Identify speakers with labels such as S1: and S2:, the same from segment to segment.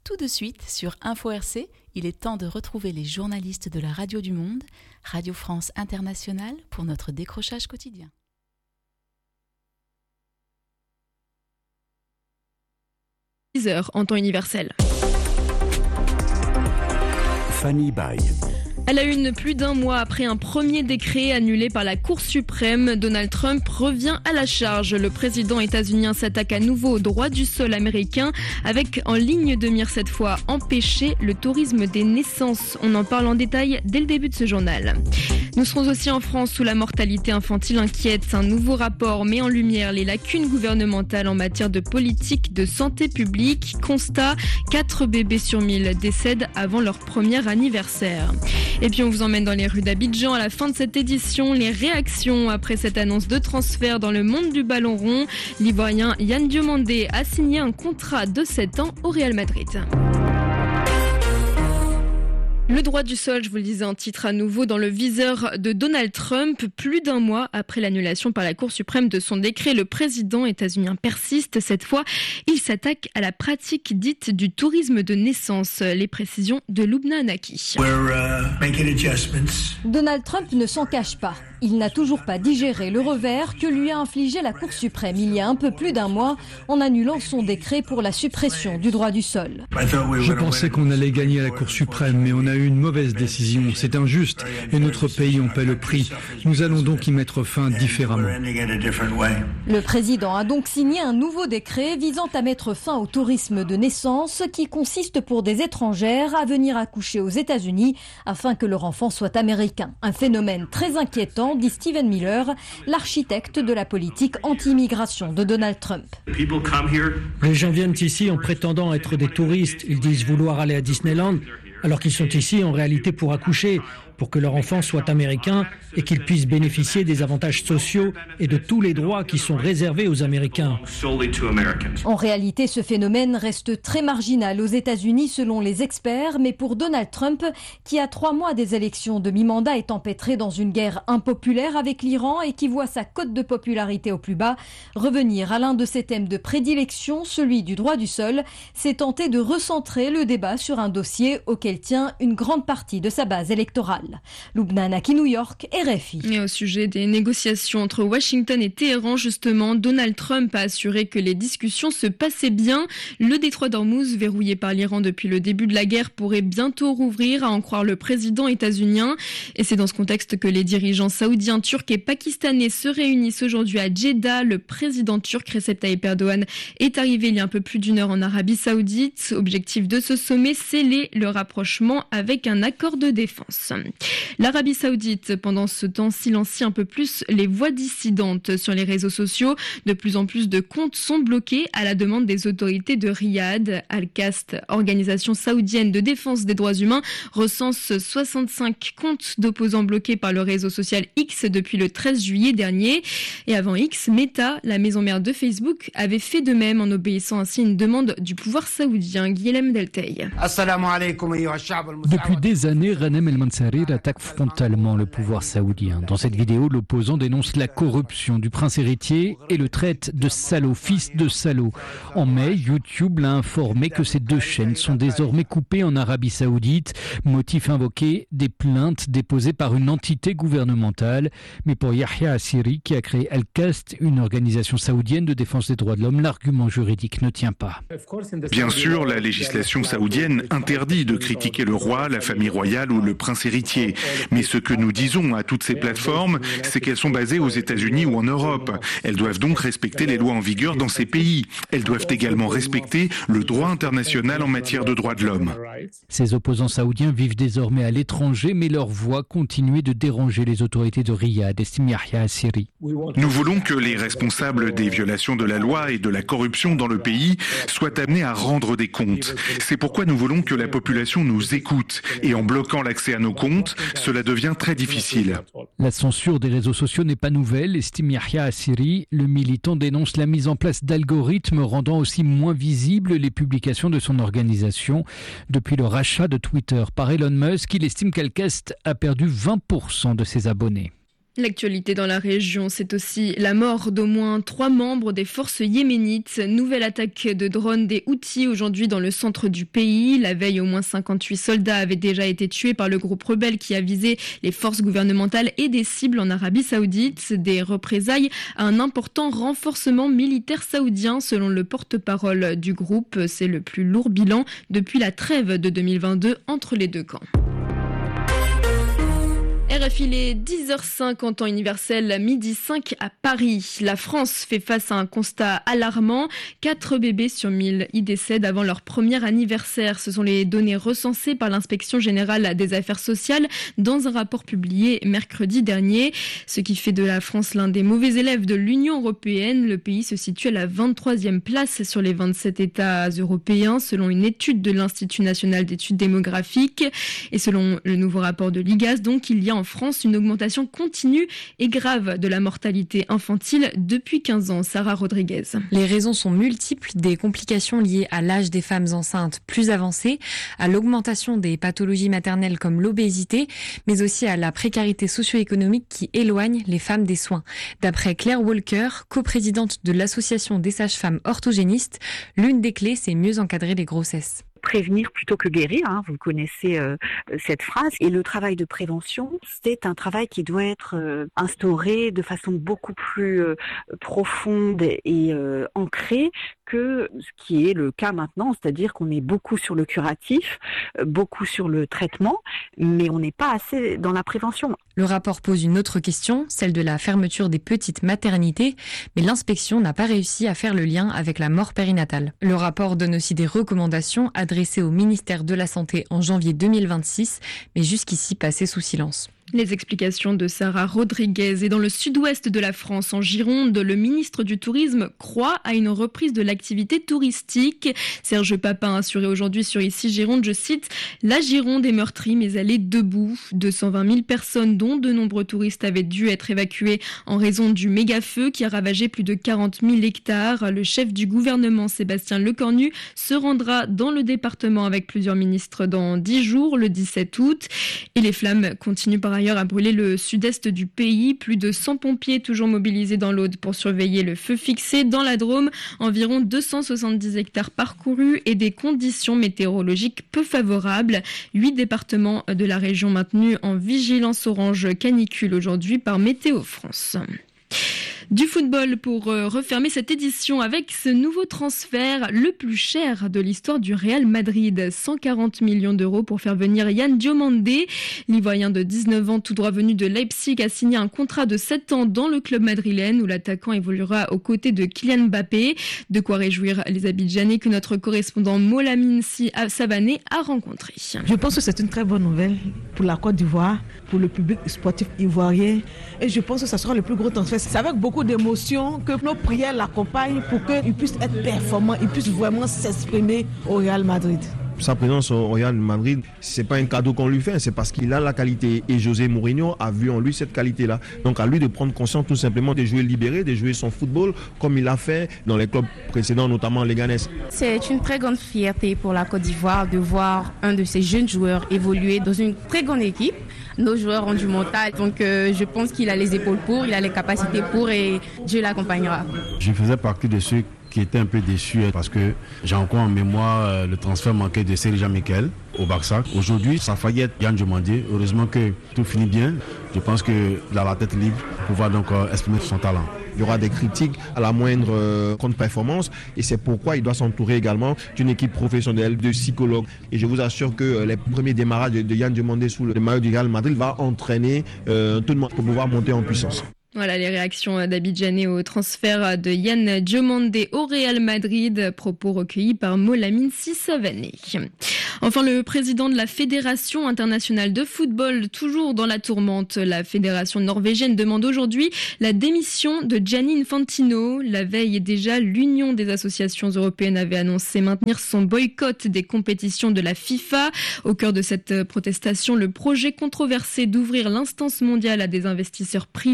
S1: Tout de suite, sur Info RC, il est temps de retrouver les journalistes de la Radio du Monde, Radio France Internationale, pour notre décrochage quotidien.
S2: En temps universel.
S3: Fanny Baye.
S2: À la une, plus d'un mois après un premier décret annulé par la Cour suprême, Donald Trump revient à la charge. Le président états-unien s'attaque à nouveau au droit du sol américain avec en ligne de mire cette fois empêcher le tourisme des naissances. On en parle en détail dès le début de ce journal. Nous serons aussi en France où la mortalité infantile inquiète. Un nouveau rapport met en lumière les lacunes gouvernementales en matière de politique de santé publique. Constat, 4 bébés sur 1000 décèdent avant leur premier anniversaire. Et puis on vous emmène dans les rues d'Abidjan à la fin de cette édition. Les réactions après cette annonce de transfert dans le monde du ballon rond. L'Ivoirien Yann Diomandé a signé un contrat de 7 ans au Real Madrid. Le droit du sol, je vous le disais en titre à nouveau, dans le viseur de Donald Trump. Plus d'un mois après l'annulation par la Cour suprême de son décret, le président états-unien persiste. Cette fois, il s'attaque à la pratique dite du tourisme de naissance. Les précisions de Lubna Anaki.
S4: Donald Trump ne s'en cache pas. Il n'a toujours pas digéré le revers que lui a infligé la Cour suprême il y a un peu plus d'un mois en annulant son décret pour la suppression du droit du sol.
S5: Je pensais qu'on allait gagner à la Cour suprême, mais on a eu une mauvaise décision. C'est injuste et notre pays en paie le prix. Nous allons donc y mettre fin différemment.
S4: Le président a donc signé un nouveau décret visant à mettre fin au tourisme de naissance qui consiste pour des étrangères à venir accoucher aux États-Unis afin que leur enfant soit américain. Un phénomène très inquiétant, dit Stephen Miller, l'architecte de la politique anti-immigration de Donald Trump.
S6: Les gens viennent ici en prétendant être des touristes. Ils disent vouloir aller à Disneyland, alors qu'ils sont ici en réalité pour accoucher, pour que leur enfant soit américain et qu'ils puissent bénéficier des avantages sociaux et de tous les droits qui sont réservés aux Américains.
S4: En réalité, ce phénomène reste très marginal aux États-Unis selon les experts, mais pour Donald Trump, qui à 3 mois des élections de mi-mandat est empêtré dans une guerre impopulaire avec l'Iran et qui voit sa cote de popularité au plus bas, revenir à l'un de ses thèmes de prédilection, celui du droit du sol, c'est tenter de recentrer le débat sur un dossier auquel tient une grande partie de sa base électorale. Lubna Anaki, New York, RFI.
S2: Et au sujet des négociations entre Washington et Téhéran, justement, Donald Trump a assuré que les discussions se passaient bien. Le détroit d'Ormuz, verrouillé par l'Iran depuis le début de la guerre, pourrait bientôt rouvrir, à en croire le président états-unien. Et c'est dans ce contexte que les dirigeants saoudiens, turcs et pakistanais se réunissent aujourd'hui à Jeddah. Le président turc Recep Tayyip Erdogan est arrivé il y a un peu plus d'1 heure en Arabie Saoudite. Objectif de ce sommet, sceller le rapprochement avec un accord de défense. L'Arabie Saoudite, pendant ce temps, silencie un peu plus les voix dissidentes sur les réseaux sociaux. De plus en plus de comptes sont bloqués à la demande des autorités de Riyad. Al-Qast, organisation saoudienne de défense des droits humains, recense 65 comptes d'opposants bloqués par le réseau social X depuis le 13 juillet dernier. Et avant X, Meta, la maison mère de Facebook, avait fait de même en obéissant ainsi à une demande du pouvoir saoudien. Guilhem Deltey.
S7: Depuis des années, Ghanem El-Mansarir attaque frontalement le pouvoir saoudien. Dans cette vidéo, l'opposant dénonce la corruption du prince héritier et le traite de salaud, fils de salaud. En mai, YouTube l'a informé que ces 2 chaînes sont désormais coupées en Arabie Saoudite. Motif invoqué, des plaintes déposées par une entité gouvernementale. Mais pour Yahya Assiri, qui a créé Al-Qast, une organisation saoudienne de défense des droits de l'homme, l'argument juridique ne tient pas.
S8: Bien sûr, la législation saoudienne interdit de critiquer le roi, la famille royale ou le prince héritier. Mais ce que nous disons à toutes ces plateformes, c'est qu'elles sont basées aux États-Unis ou en Europe. Elles doivent donc respecter les lois en vigueur dans ces pays. Elles doivent également respecter le droit international en matière de droits de l'homme.
S7: Ces opposants saoudiens vivent désormais à l'étranger, mais leur voix continue de déranger les autorités de Riyad, estime Yahya Assiri.
S8: Nous voulons que les responsables des violations de la loi et de la corruption dans le pays soient amenés à rendre des comptes. C'est pourquoi nous voulons que la population nous écoute. Et en bloquant l'accès à nos comptes, cela devient très difficile.
S7: La censure des réseaux sociaux n'est pas nouvelle, estime Yahya Assiri. Le militant dénonce la mise en place d'algorithmes rendant aussi moins visibles les publications de son organisation. Depuis le rachat de Twitter par Elon Musk, il estime qu'Al-Qast a perdu 20% de ses abonnés.
S2: L'actualité dans la région, c'est aussi la mort d'au moins 3 membres des forces yéménites. Nouvelle attaque de drones des Houthis aujourd'hui dans le centre du pays. La veille, au moins 58 soldats avaient déjà été tués par le groupe rebelle qui a visé les forces gouvernementales et des cibles en Arabie Saoudite. Des représailles à un important renforcement militaire saoudien selon le porte-parole du groupe. C'est le plus lourd bilan depuis la trêve de 2022 entre les deux camps. RFI, il est 10h05 en temps universel, 12h05 à Paris. La France fait face à un constat alarmant. 4 bébés sur 1000 y décèdent avant leur premier anniversaire. Ce sont les données recensées par l'Inspection générale des affaires sociales dans un rapport publié mercredi dernier. Ce qui fait de la France l'un des mauvais élèves de l'Union européenne. Le pays se situe à la 23e place sur les 27 États européens, selon une étude de l'Institut national d'études démographiques. Et selon le nouveau rapport de l'IGAS, donc, il y a en France une augmentation continue et grave de la mortalité infantile depuis 15 ans. Sarah Rodriguez.
S9: Les raisons sont multiples, des complications liées à l'âge des femmes enceintes plus avancé, à l'augmentation des pathologies maternelles comme l'obésité, mais aussi à la précarité socio-économique qui éloigne les femmes des soins. D'après Claire Walker, coprésidente de l'association des sages-femmes orthogénistes, l'une des clés, c'est mieux encadrer les grossesses.
S10: Prévenir plutôt que guérir, vous connaissez cette phrase. Et le travail de prévention, c'est un travail qui doit être instauré de façon beaucoup plus profonde et ancrée que ce qui est le cas maintenant, c'est-à-dire qu'on est beaucoup sur le curatif, beaucoup sur le traitement, mais on n'est pas assez dans la prévention.
S9: Le rapport pose une autre question, celle de la fermeture des petites maternités, mais l'inspection n'a pas réussi à faire le lien avec la mort périnatale. Le rapport donne aussi des recommandations adressées au ministère de la Santé en janvier 2026, mais jusqu'ici passées sous silence.
S2: Les explications de Sarah Rodriguez. Et dans le sud-ouest de la France, en Gironde, le ministre du Tourisme croit à une reprise de l'activité touristique. Serge Papin a assuré aujourd'hui sur Ici Gironde, je cite, « La Gironde est meurtrie, mais elle est debout. 220 000 personnes, dont de nombreux touristes, avaient dû être évacuées en raison du méga-feu qui a ravagé plus de 40 000 hectares. Le chef du gouvernement, Sébastien Lecornu, se rendra dans le département avec plusieurs ministres dans 10 jours, le 17 août. Et les flammes continuent par ailleurs à brûler le sud-est du pays. Plus de 100 pompiers toujours mobilisés dans l'Aude pour surveiller le feu fixé. Dans la Drôme, environ 270 hectares parcourus et des conditions météorologiques peu favorables. 8 départements de la région maintenus en vigilance orange canicule aujourd'hui par Météo France. Du football pour refermer cette édition avec ce nouveau transfert, le plus cher de l'histoire du Real Madrid. 140 millions d'euros pour faire venir Yann Diomandé. L'Ivoirien de 19 ans, tout droit venu de Leipzig, a signé un contrat de 7 ans dans le club madrilène où l'attaquant évoluera aux côtés de Kylian Mbappé. De quoi réjouir les Abidjanais que notre correspondant Molamine Savané a rencontré.
S11: Je pense que c'est une très bonne nouvelle pour la Côte d'Ivoire, pour le public sportif ivoirien. Et je pense que ce sera le plus gros transfert. C'est avec beaucoup d'émotion que nos prières l'accompagnent pour qu'il puisse être performant, il puisse vraiment s'exprimer au Real Madrid.
S12: Sa présence au Real Madrid, c'est pas un cadeau qu'on lui fait, c'est parce qu'il a la qualité. Et José Mourinho a vu en lui cette qualité-là. Donc à lui de prendre conscience tout simplement de jouer libéré, de jouer son football comme il l'a fait dans les clubs précédents, notamment Leganés.
S13: C'est une très grande fierté pour la Côte d'Ivoire de voir un de ces jeunes joueurs évoluer dans une très grande équipe. Nos joueurs ont du mental, donc je pense qu'il a les épaules pour, il a les capacités pour et Dieu l'accompagnera.
S14: Je faisais partie de ceux qui étaient un peu déçus parce que j'ai encore en mémoire le transfert manqué de Serija Mikel au Barça. Aujourd'hui, ça faillit être Yann Diomandé. Heureusement que tout finit bien. Je pense qu'il a la tête libre pour pouvoir donc exprimer son talent.
S12: Il y aura des critiques à la moindre contre-performance et c'est pourquoi il doit s'entourer également d'une équipe professionnelle, de psychologues. Et je vous assure que les premiers démarrages de Yann Diomandé sous le maillot du Real Madrid va entraîner tout le monde pour pouvoir monter en puissance.
S2: Voilà les réactions d'Abidjanais au transfert de Yann Diomandé au Real Madrid, propos recueillis par Molamine Savané. Enfin, le président de la Fédération internationale de football, toujours dans la tourmente, la fédération norvégienne demande aujourd'hui la démission de Gianni Infantino. La veille déjà, l'Union des associations européennes avait annoncé maintenir son boycott des compétitions de la FIFA. Au cœur de cette protestation, le projet controversé d'ouvrir l'instance mondiale à des investisseurs privés.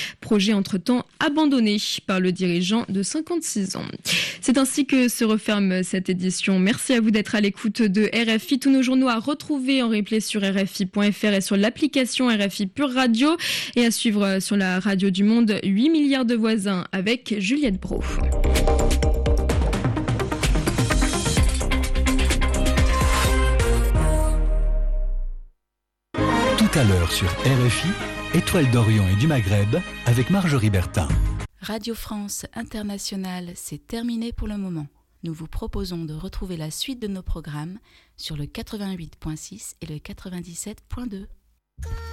S2: projet entre-temps abandonné par le dirigeant de 56 ans. C'est ainsi que se referme cette édition. Merci à vous d'être à l'écoute de RFI. Tous nos journaux à retrouver en replay sur RFI.fr et sur l'application RFI Pure Radio et à suivre sur la radio du monde 8 milliards de voisins avec Juliette Brault.
S3: Tout à l'heure sur RFI, Étoile d'Orient et du Maghreb avec Marjorie Bertin.
S1: Radio France Internationale, c'est terminé pour le moment. Nous vous proposons de retrouver la suite de nos programmes sur le 88.6 et le 97.2.